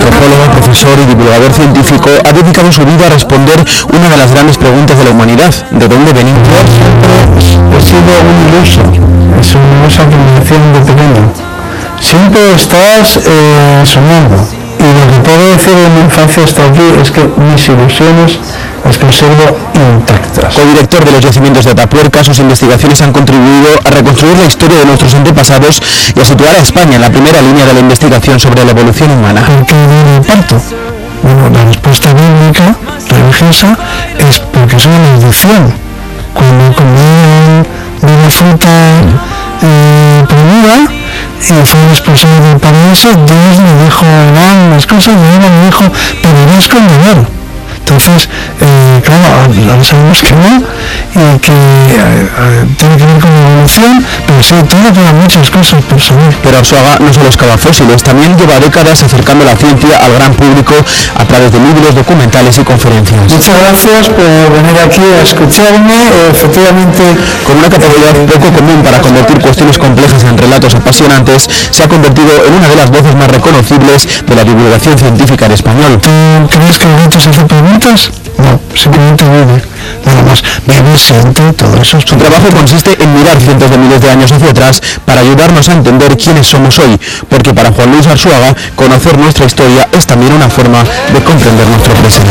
antropólogo, profesor y divulgador científico, ha dedicado su vida a responder una de las grandes preguntas de la humanidad: ¿de dónde venimos? He sido un iluso, es una cosa que me decían de pequeño. Siempre estás soñando, y lo que puedo decir de mi infancia hasta aquí es que mis ilusiones las conservo intactas. Co-director de los yacimientos de Atapuerca, sus investigaciones han contribuido a reconstruir la historia de nuestros antepasados y a situar a España en la primera línea de la investigación sobre la evolución humana. ¿Por qué viene el parto? Bueno, la respuesta bíblica, religiosa, es porque es una maldición. Cuando comían de la fruta prohibida y fueron expulsados del paraíso, Dios le dijo a Adán las cosas, y Eva le dijo, pero eres condenado. Entonces, claro, ahora sabemos que no, y que tiene que ver con la evolución, pero sí, todo queda muchas cosas por saber. Pero Arzuaga no solo excava fósiles, también lleva décadas acercando la ciencia al gran público a través de libros, documentales y conferencias. Muchas gracias por venir aquí a escucharme. Efectivamente, con una capacidad poco común para convertir cuestiones complejas en relatos apasionantes, se ha convertido en una de las voces más reconocibles de la divulgación científica en español. ¿Tú crees que el reto se hace preguntas? No, simplemente vive. Nada más, vive, siente, todo eso. Su trabajo consiste en mirar cientos de miles de años hacia atrás para ayudarnos a entender quiénes somos hoy, porque para Juan Luis Arzuaga, conocer nuestra historia es también una forma de comprender nuestro presente.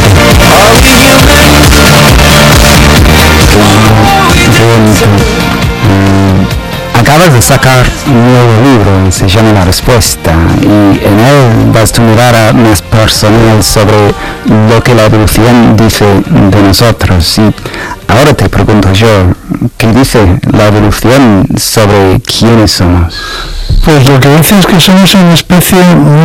Acabas de sacar un nuevo libro, se llama La Respuesta, y en él das tu mirada más personal sobre lo que la evolución dice de nosotros. Y ahora te pregunto yo, ¿qué dice la evolución sobre quiénes somos? Pues lo que dice es que somos una especie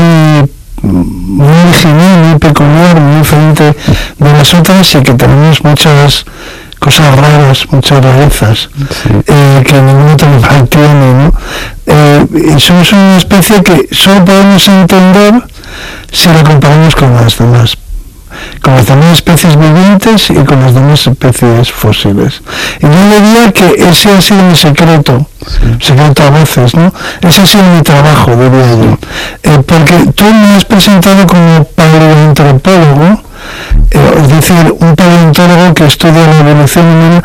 muy original, muy peculiar, muy diferente de las otras, y que tenemos muchas cosas raras, muchas rarezas, sí, que ningún otro animal tiene, ¿no? Y somos una especie que solo podemos entender si la comparamos con las demás especies vivientes y con las demás especies fósiles. Y yo diría que ese ha sido mi secreto, secreto a veces, ¿no? Ese ha sido mi trabajo, diría yo. Porque tú me has presentado como paleoantropólogo, es decir, un paleontólogo que estudia la evolución humana,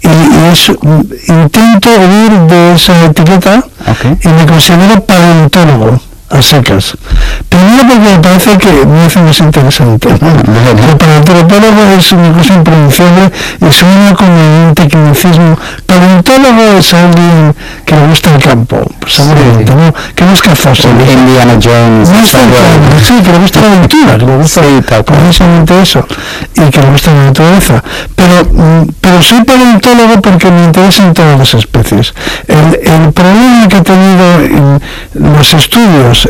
y intento huir de esa etiqueta, y me considero paleontólogo a secas. Primero porque me parece que me hace más interesante, ¿no? El paleontólogo es una cosa impronunciable y suena como un tecnicismo. Paleontólogo es alguien que le gusta el campo, pues aburrido, ¿no? Que busca fósiles. Indiana Jones. Sí, que le gusta la aventura, que le gusta precisamente eso, y que le gusta la naturaleza. Pero soy paleontólogo porque me interesan todas las especies. El problema que he tenido en los estudios,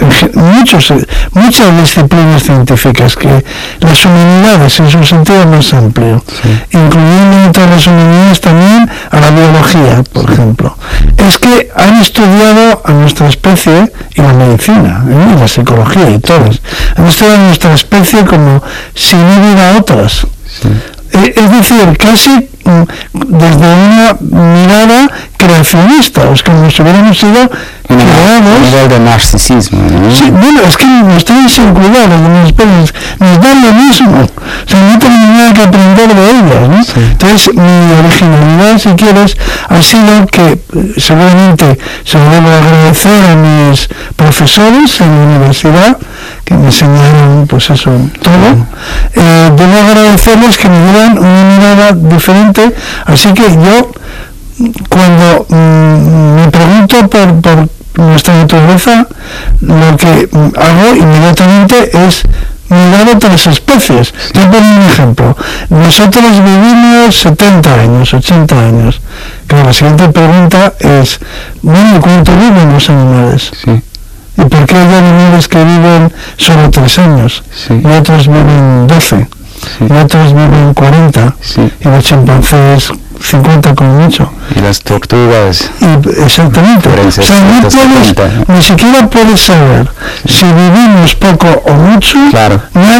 muchas disciplinas científicas, que las humanidades en su sentido más amplio, incluyendo entre las humanidades también a la biología, por ejemplo, es que han estudiado a nuestra especie, y la medicina, y la psicología y todas, han estudiado a nuestra especie como si no hubiera otras. Es decir, casi desde una mirada creacionista, es como si hubiéramos sido creados. Un nivel de narcisismo, ¿no? Sí, bueno, es que nos traen sin cuidado las demás especies, nos dan lo mismo, o sea, no tenemos nada que aprender de ellas, ¿no? Entonces, mi originalidad, si quieres, ha sido que seguramente se lo debo agradecer a mis profesores en la universidad, que me enseñaron, pues eso, todo. Debo agradecerles que me dieran una mirada diferente, así que yo, cuando me pregunto por nuestra naturaleza, lo que hago inmediatamente es mirar otras especies. Yo pongo un ejemplo. Nosotros vivimos 70 años, 80 años. Claro, la siguiente pregunta es, bueno, ¿cuánto viven los animales? Sí. ¿Y por qué hay animales que viven solo 3 años? Y otros viven 12? Y otros viven 40? Y los chimpancés 50 como mucho. Y las tortugas. Exactamente. O sea, no puedes, ni siquiera puedes saber si vivimos poco o mucho, nada,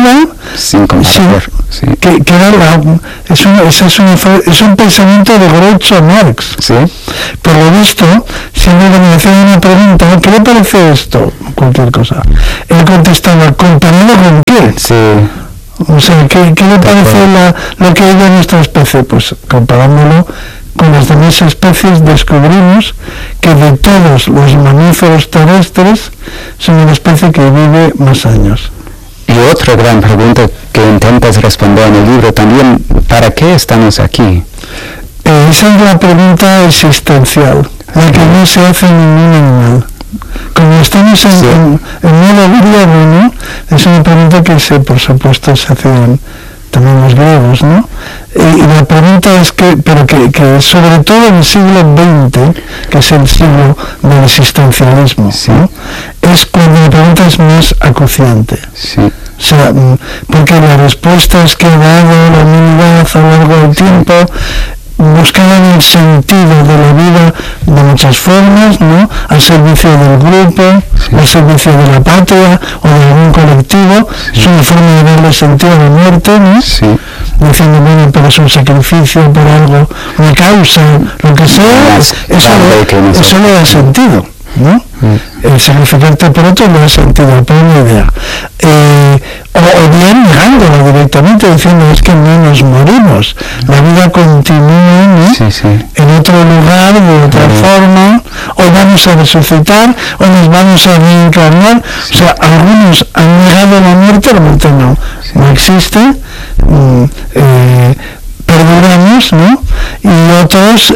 sin comparar. Sí, que era es un pensamiento de Groucho Marx. Sí. Por lo visto, siempre que me hacían una pregunta, ¿qué le parece esto? Cualquier cosa. Él contestaba, ¿comparado con qué? Sí. O sea, ¿qué le parece lo que hay de nuestra especie? Pues comparándolo con las demás especies descubrimos que de todos los mamíferos terrestres son la especie que vive más años. Y otra gran pregunta que intentas responder en el libro también, ¿para qué estamos aquí? Esa es la pregunta existencial, la que no se hace en ningún animal. Como estamos en modo griego, ¿no? Es una pregunta que por supuesto se hacían también los griegos, ¿no? Y la pregunta es que sobre todo en el siglo XX, que es el siglo del existencialismo, ¿no? Es cuando la pregunta es más acuciante. Sí. O sea, porque las respuestas que ha dado la humanidad a lo largo del tiempo buscaban el sentido de la vida de muchas formas, ¿no? Al servicio del grupo, al servicio de la patria o de algún colectivo. Es una forma de darle sentido a la muerte, ¿no? Sí. Diciendo, bueno, pero es un sacrificio por algo, una causa, lo que sea, eso le da sentido, ¿no? El sacrificarte por otro le da sentido, por una idea. O bien negándolo directamente, diciendo, es que no nos morimos, la vida continúa, ¿no? En otro lugar, de otra forma, o vamos a resucitar, o nos vamos a reencarnar. O sea, algunos han negado la muerte no existe, perduramos, ¿no? Y otros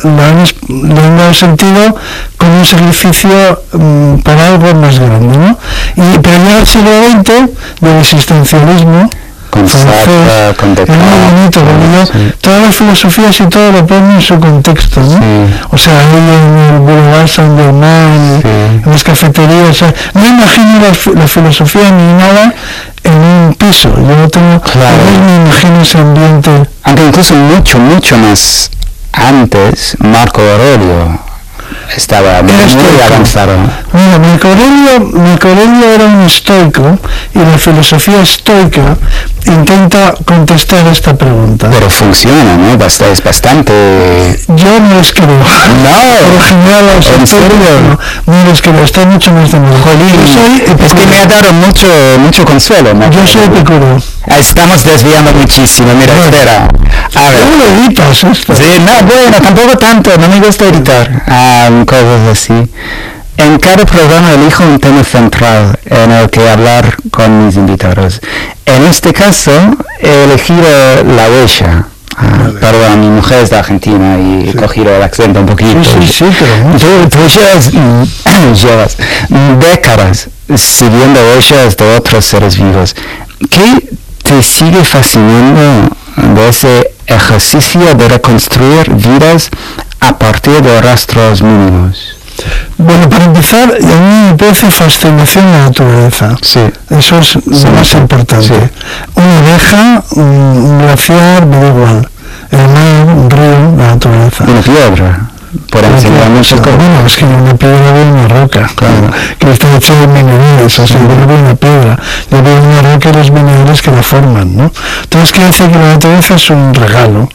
le han dado sentido con un sacrificio por algo más grande, ¿no? Pero ya el siglo XX del existencialismo francés, es muy bonito, porque todas las filosofías y todo lo ponen en su contexto, ¿no? O sea, ahí en el Boulevard Saint-Germain, en las cafeterías, o sea, no imagino la filosofía ni nada en un piso. Yo tengo, me imagino ese ambiente. Aunque incluso mucho más antes, Marco Aurelio estaba muy avanzado. Mira, Marco Aurelio era un estoico, y la filosofía estoica intenta contestar esta pregunta. Pero funciona, ¿no? Es bastante... Yo no les creo. No. Por general, ¿En serio? No les creo. Está mucho más de moda. Es que me ha dado mucho consuelo, ¿no? Yo soy epicúreo. Estamos desviando muchísimo. Mira, espera. A ver. ¿Cómo lo editas esto? Sí, no, bueno, tampoco tanto. No me gusta editar. Cosas así. En cada programa elijo un tema central en el que hablar con mis invitados. En este caso he elegido la huella. Perdón, mi mujer es de Argentina y he cogido el acento un poquito. Sí, pero Tú llevas décadas siguiendo huellas de otros seres vivos. ¿Qué te sigue fascinando de ese ejercicio de reconstruir vidas a partir de rastros mínimos? Bueno, para empezar, a mí me parece fascinación la naturaleza. Sí. Eso es lo más importante. Sí. Una abeja, un glaciar, me da igual. El mar, un río, la naturaleza. Una piedra. Por encima de muchas cosas. Bueno, es que una piedra ve una roca, claro, que está hecha de minerales, o sea, yo veo una piedra, yo veo una roca y los minerales que la forman, ¿no? Entonces, quiere decir que la naturaleza es un regalo,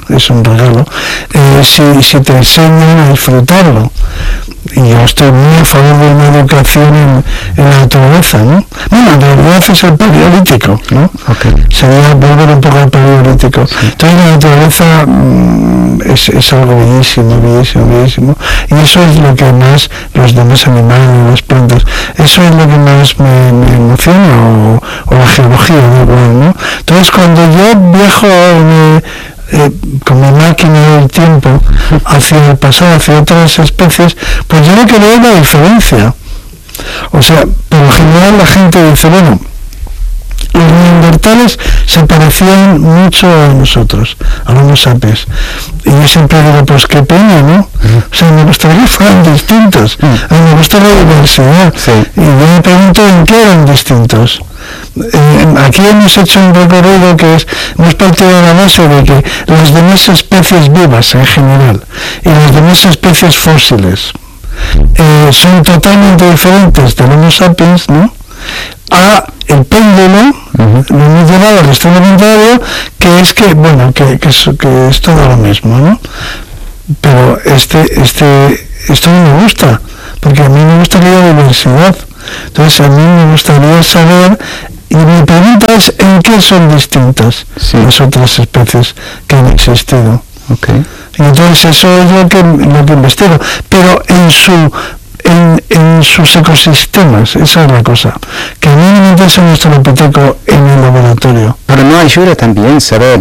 si te enseñan a disfrutarlo. Y yo estoy muy a favor de una educación en la naturaleza, ¿no? Bueno, en realidad es el paleolítico, ¿no? Sería volver un poco al paleolítico. Entonces la naturaleza es algo bellísimo. Y eso es lo que más, los demás animales, las plantas, eso es lo que más me emociona, o la geología, da igual, ¿no? Entonces cuando yo viajo con mi máquina del tiempo hacia el pasado, hacia otras especies, pues yo lo que veo es la diferencia. O sea, por lo general la gente dice, bueno, los neandertales se parecían mucho a nosotros, a los Homo sapiens. Y yo siempre digo, pues qué pena, ¿no? O sea, me gustaría que fueran distintos. A mí me gusta la diversidad. Y yo me pregunto en qué eran distintos. Aquí hemos hecho un recorrido hemos partido de la base de que las demás especies vivas en general y las demás especies fósiles son totalmente diferentes del Homo sapiens, ¿no? A el péndulo, Lo hemos llevado al extremo contrario, que es que, bueno, que es todo lo mismo, ¿no? Pero esto no me gusta, porque a mí me gustaría diversidad. Entonces a mí me gustaría saber, y mi pregunta es, ¿en qué son distintas las otras especies que han existido? Okay. Y entonces eso es lo que investigo, pero en sus ecosistemas, esa es la cosa, que a mí no me interesa un australopiteco en el laboratorio. Pero no ayuda también saber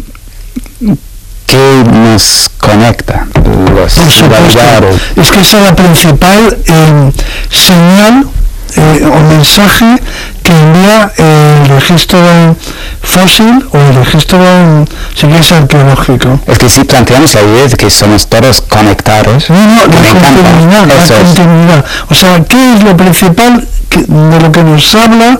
qué nos conecta, los lugares. Es que esa es la principal señal o mensaje que envía el registro fósil o el registro, si quieres, arqueológico. Es que si planteamos la idea de que somos todos conectados, la continuidad. O sea, ¿qué es lo principal de lo que nos habla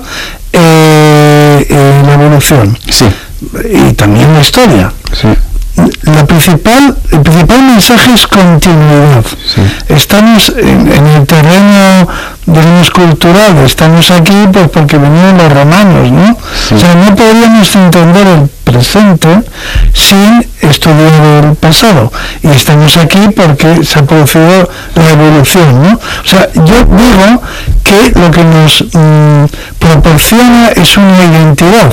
la evolución? Sí. Y también la historia. Sí. El principal mensaje es continuidad. Sí. Estamos en el terreno, digamos, cultural, estamos aquí pues porque vinieron los romanos, ¿no? Sí. O sea, no podríamos entender el presente sin estudiar el pasado, y estamos aquí porque se ha producido la evolución, ¿no? O sea, yo digo que lo que nos proporciona es una identidad.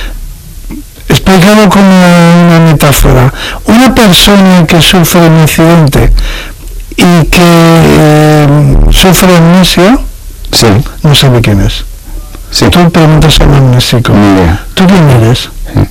Explicado como una metáfora, una persona que sufre un accidente y que sufre amnesia, no sabe quién es. Sí. Tú preguntas a un amnésico, ¿tú quién eres?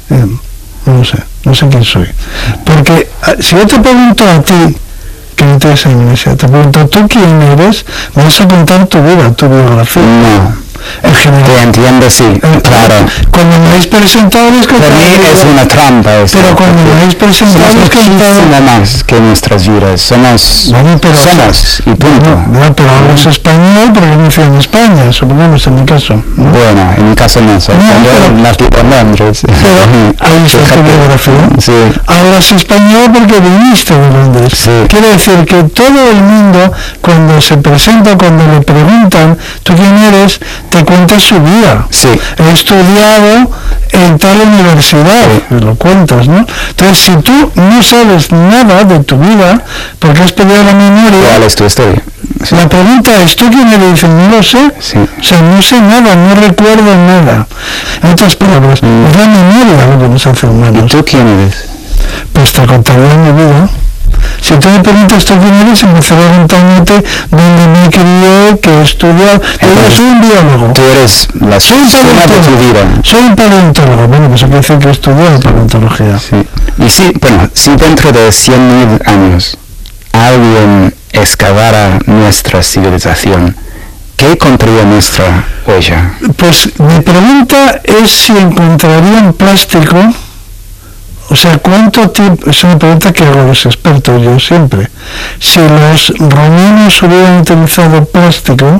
No sé quién soy. Porque si yo te pregunto a ti, que no tienes amnesia, te pregunto, ¿tú quién eres? Me vas a contar tu vida, tu biografía. No. En general. Te entiendo, sí, claro. Cuando me habéis presentado es que... Para mí es una trampa. Pero cuando me habéis presentado es que... Nada más que nuestras vidas. Somos y punto. Pero hablas español porque no nací en España, supongamos en mi caso, ¿no? Bueno, en mi caso no, soy nacido en Londres. Pero ahí está tu biografía. Sí. Hablas español porque viniste de Londres. Sí. Quiere decir que todo el mundo, cuando se presenta, cuando le preguntan, ¿tú quién eres?, te cuenta su vida. Sí. He estudiado en tal universidad, lo cuentas, ¿no? Entonces, si tú no sabes nada de tu vida, porque has perdido la memoria... ¿Cuál es tu historia? Sí. La pregunta es, ¿tú quién eres? Dicen, no lo sé. Sí. O sea, no sé nada, no recuerdo nada. En otras palabras, es la memoria lo que nos hace humanos. ¿Y tú quién eres? Pues te contaré mi vida. Si tú me preguntas tú quién eres, empezaré contándote dónde me crié, que he estudiado. Yo soy un biólogo. Tú eres la suma de tu vida. Soy un paleontólogo. Bueno, pues quiere decir que he estudiado paleontología. Sí. Y si dentro de 100.000 años alguien excavara nuestra civilización, ¿qué encontraría nuestra huella? Pues mi pregunta es si encontrarían plástico. O sea, ¿cuánto tiempo? Es una pregunta que hago a los expertos yo siempre. Si los romanos hubieran utilizado plástico,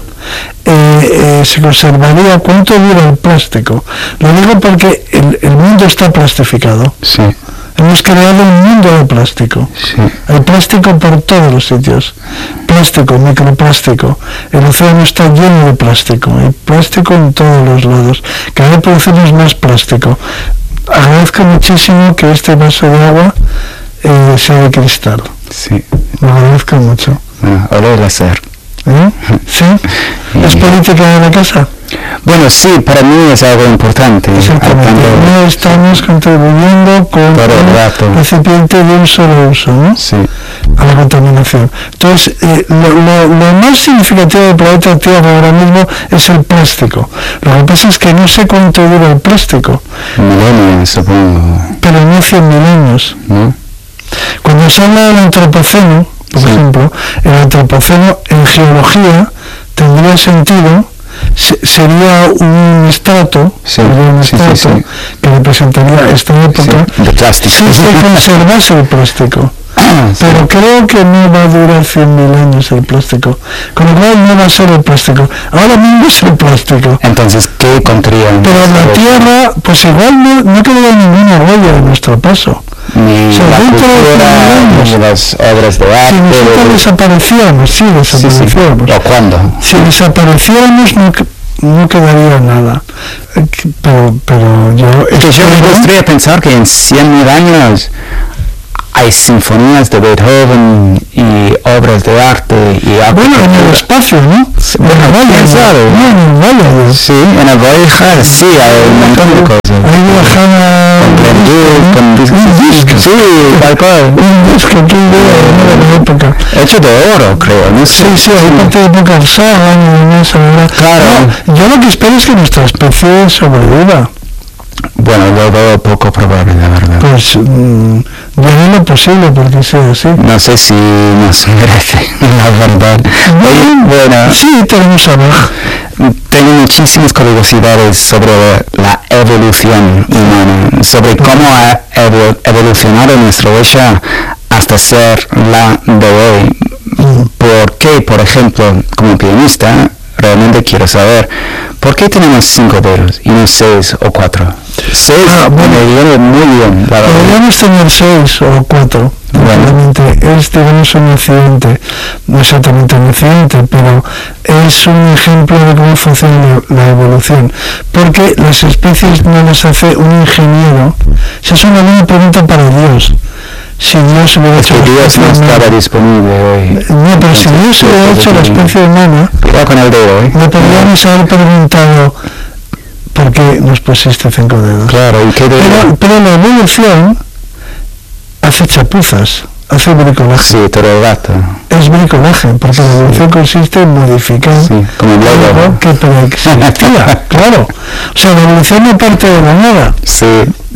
se conservaría. ¿Cuánto dura el plástico? Lo digo porque el mundo está plastificado. Sí. Hemos creado un mundo de plástico. Sí. Hay plástico por todos los sitios. Plástico, microplástico. El océano está lleno de plástico. Hay plástico en todos los lados. Cada vez producimos más plástico. Agradezco muchísimo que este vaso de agua sea de cristal. Sí. Lo agradezco mucho. Bueno, olor a hacer. ¿Sí? ¿Es política de la casa? Bueno, sí, para mí es algo importante. No estamos contribuyendo con un recipiente de un solo uso, ¿no? Sí. A la contaminación. Entonces, lo más significativo del planeta Tierra ahora mismo es el plástico. Lo que pasa es que no sé cuánto dura el plástico. Milenios, supongo. Pero no 100.000 años. ¿No? Cuando se habla del antropoceno, por ejemplo, el antropoceno en geología tendría sentido, sería un estrato, que representaría esta época, si se conservase el plástico. Pero creo que no va a durar 100.000 años el plástico, con lo cual no va a ser el plástico. Ahora mismo es el plástico. Entonces, ¿qué encontrarían? Pero la Tierra, pues igual no quedaría ninguna huella de nuestro paso. Ni la cultura, ni las obras de arte. Si nosotros desapareciéramos, desapareciéramos. ¿O cuándo? Si desapareciéramos, no quedaría nada. Pero yo... Es que yo me gustaría pensar que en 100.000 años hay sinfonías de Beethoven y obras de arte y bueno, en el espacio, ¿no? Sí, bueno, ¿quién sabe? No, en el Valle. Sí, en el Voyager sí hay un montón de cosas. Ahí bajaba con discos. Sí, tal cual. Un disco que de la época. Hecho de oro, creo, ¿no? Sí, hay parte de época Sagan y esa, ¿verdad? Claro. No, yo lo que espero es que nuestra especie sobreviva. Bueno, lo veo poco probable, la verdad. Pues yo haré lo posible porque sea así. No sé si nos merece, la verdad. Bueno, sí, tenemos abajo. Tengo muchísimas curiosidades sobre la evolución humana, sobre cómo ha evolucionado nuestra huella hasta ser la de hoy. ¿Por qué, por ejemplo, como pianista, realmente quiero saber por qué tenemos 5 dedos y no 6 o 4? 6 me viene muy bien. Podríamos tener 6 o 4. Realmente es, digamos, un accidente, no exactamente un accidente, pero es un ejemplo de cómo funciona la evolución, porque las especies no las hace un ingeniero. Esa es una buena pregunta para Dios. Si Dios hubiera hecho Dios no estaba disponible hoy. No, pero si Dios hubiera hecho la especie humana, con el dedo, le podríamos haber preguntado ¿por qué nos pusiste 5 dedos? Claro, ¿y qué dedo? Pero la evolución hace chapuzas, hace bricolaje. Sí, todo el rato. Es bricolaje, porque la evolución consiste en modificar algo que preexistía, claro. O sea, la evolución no parte de la nada. Sí.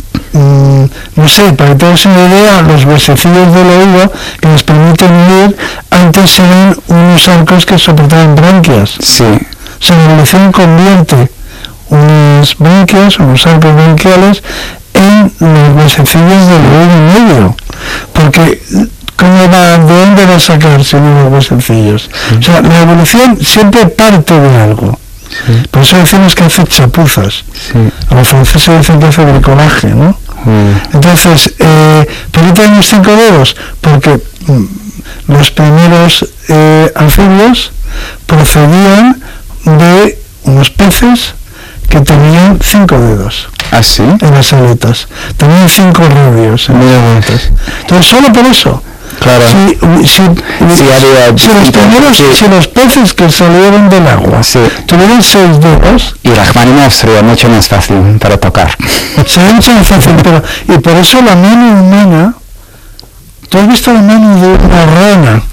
No sé, para que tengas una idea, los huesecillos del oído que nos permiten oír antes eran unos arcos que soportaban branquias. Sí. O sea, la evolución convierte unas branquias, unos arcos branquiales en los huesecillos del oído medio. Porque ¿cómo va? ¿De dónde va a sacar si no los huesecillos? O sea, la evolución siempre parte de algo. Sí. Por eso decimos que hace chapuzas. Sí. A los franceses dicen que hace bricolaje, ¿no? Entonces, ¿por qué tenemos 5 dedos? Porque los primeros anfibios procedían de unos peces que tenían 5 dedos. ¿Ah, sí? En las aletas. Tenían 5 radios en las aletas. Entonces, solo por eso. Claro. Si los peces que salieron del agua tuvieran 6 dedos, y Rachmaninoff sería mucho más fácil para tocar. Sería mucho más fácil, pero y por eso la mano humana. ¿Tú has visto la mano de una rana?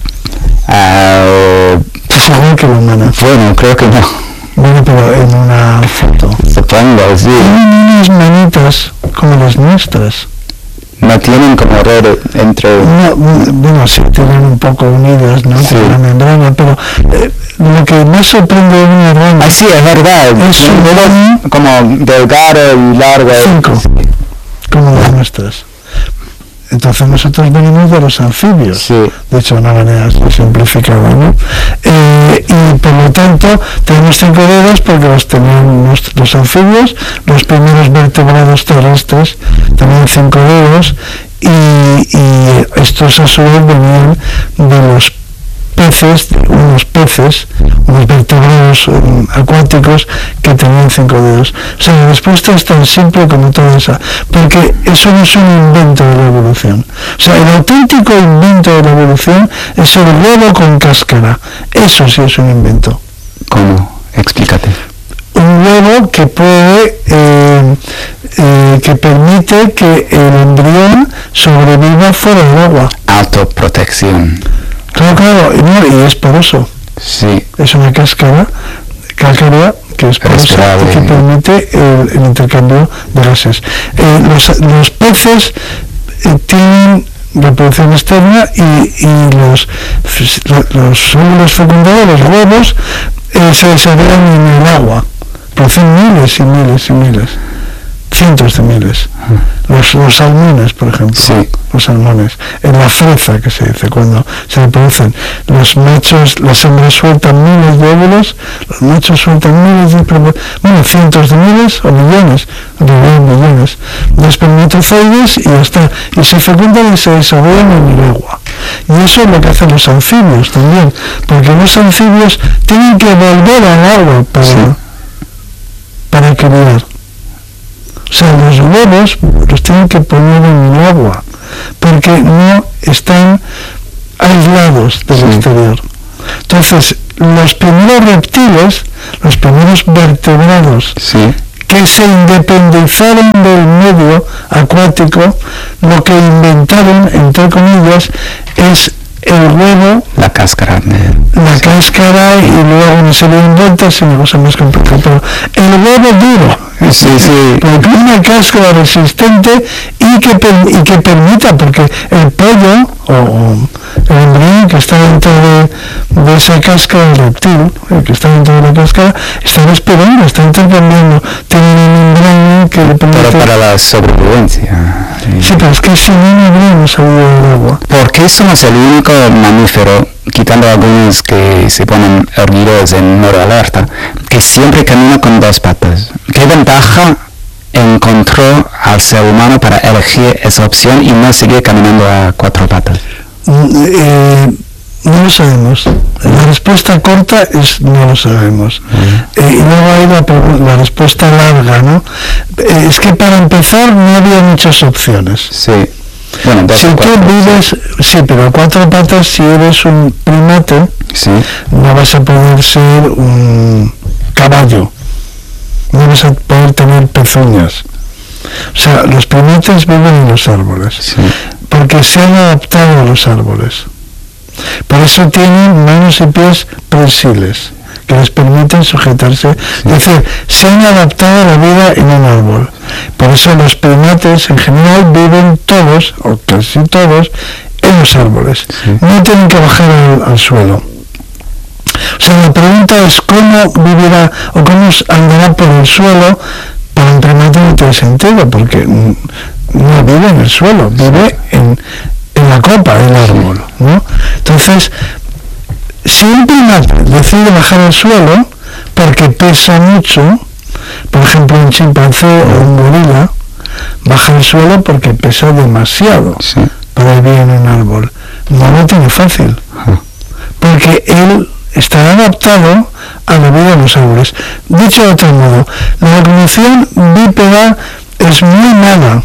Pues igual que la humana. Bueno, creo que no. Bueno, pero en una foto. Supongo, sí. Tienen unas manitas como las nuestras. No tienen como red entre... No, bueno, sí, tienen un poco unidas, ¿no? Sí. Con la membrana, pero lo que más sorprende de una rana... Ah, sí, es verdad. Es un dedo como delgado y largo. 5, como las nuestras. Entonces nosotros venimos de los anfibios, sí. De hecho de una manera simplificada, ¿no? Y por lo tanto tenemos 5 dedos porque los tenían los anfibios, los primeros vertebrados terrestres tenían 5 dedos y estos a su vez venían de los peces, unos vertebrados acuáticos que tenían 5 dedos. O sea, la respuesta es tan simple como toda esa, porque eso no es un invento de la evolución. O sea, el auténtico invento de la evolución es el huevo con cáscara. Eso sí es un invento. ¿Cómo? Explícate. Un huevo que puede, que permite que el embrión sobreviva fuera del agua. Autoprotección. Claro, y es poroso. Sí. Es una cáscara que es porosa y que permite el intercambio de gases. Los peces tienen reproducción externa y los óvulos fecundados, los huevos, se desarrollan en el agua. Producen miles y miles y miles. Cientos de miles. Los salmones, por ejemplo. Sí. Los salmones. En la fresa, que se dice, cuando se reproducen. Los machos, las hembras sueltan miles de óvulos, los machos sueltan miles de... cientos de miles o millones, de espermatozoides y ya está. Y se fecundan y se desarrollan en el agua. Y eso es lo que hacen los anfibios también. Porque los anfibios tienen que volver al agua para... Sí. para criar. O sea, los huevos los tienen que poner en el agua, porque no están aislados del exterior. Entonces, los primeros reptiles, los primeros vertebrados, sí, que se independizaron del medio acuático, lo que inventaron, entre comillas, es el huevo, la cáscara y luego una serie de envueltas y una cosa más compleja, pero el huevo duro, porque una cáscara resistente y que permita, porque el pollo o el embrión que está dentro de esa cáscara del reptil, el que está dentro de la cáscara, está respirando, está intercambiando, tiene una membrana que le permite... Pero para la sobrevivencia. Sí, pero es que si no habríamos salido del agua. ¿Por qué somos el único mamífero, quitando algunos que se ponen erguidos en modo alerta, que siempre camina con dos patas? ¿Qué ventaja encontró al ser humano para elegir esa opción y no seguir caminando a cuatro patas? No lo sabemos. La respuesta corta es no lo sabemos. Y luego hay la respuesta larga, ¿no? Es que para empezar no había muchas opciones. Sí. Bueno, si tú vives, sí, pero a cuatro patas, si eres un primate, sí, no vas a poder ser un caballo, no vas a poder tener pezuñas. O sea, los primates viven en los árboles, sí, porque se han adaptado a los árboles. Por eso tienen manos y pies prensiles, que les permiten sujetarse. Sí. Es decir, se han adaptado a la vida en un árbol. Por eso los primates en general viven todos, o casi todos, en los árboles. Sí. No tienen que bajar al suelo. O sea, la pregunta es cómo vivirá o cómo andará por el suelo. Para un primate no tiene sentido, porque no vive en el suelo, vive en la copa del árbol, ¿no? Entonces, si un primate decide bajar al suelo porque pesa mucho, por ejemplo un chimpancé o un gorila, baja al suelo porque pesa demasiado, sí, para vivir en un árbol. No lo tiene fácil, porque él está adaptado a la vida de los árboles. Dicho de otro modo, la locomoción bípeda es muy mala,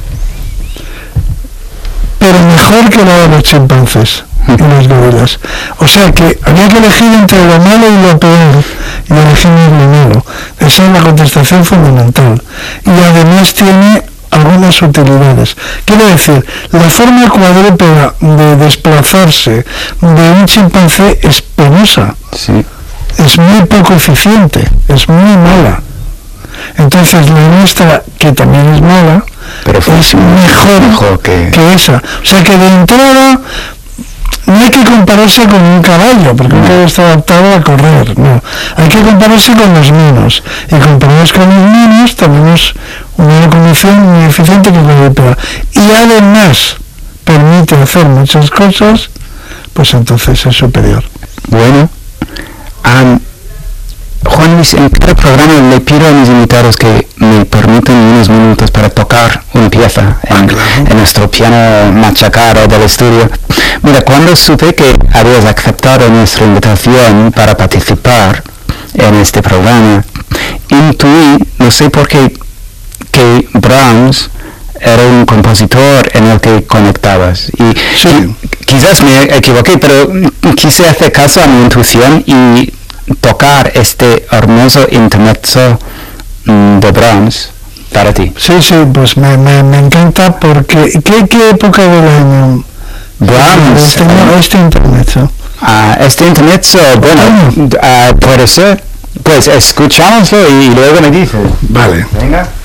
pero mejor que la de los chimpancés y los gorilas. O sea que había que elegir entre lo malo y lo peor, y elegimos lo malo. Esa es la contestación fundamental. Y además tiene algunas utilidades. Quiero decir, la forma cuadrúpeda de desplazarse de un chimpancé es penosa, sí, es muy poco eficiente, es muy mala. Entonces la nuestra, que también es mala, pero es mejor que esa. O sea que de entrada no hay que compararse con un caballo, porque un caballo está adaptado a correr, no. Hay que compararse con los monos. Y comparados con los monos tenemos una locomoción muy eficiente que es la bípeda. Y además permite hacer muchas cosas, pues entonces es superior. Bueno, Juan Luis, en cada programa le pido a mis invitados que me permitan unos minutos para tocar una pieza en nuestro piano machacado del estudio. Mira, cuando supe que habías aceptado nuestra invitación para participar en este programa, intuí, no sé por qué, que Brahms era un compositor en el que conectabas. Y sí, quizás me equivoqué, pero quise hacer caso a mi intuición y tocar este hermoso intermezzo de Brahms para ti. Sí, pues me encanta porque... ¿Qué época del año? Brahms. Este intermezzo. Este intermezzo, bueno, puede ser. Pues escuchámoslo y luego me dices. Vale. Venga.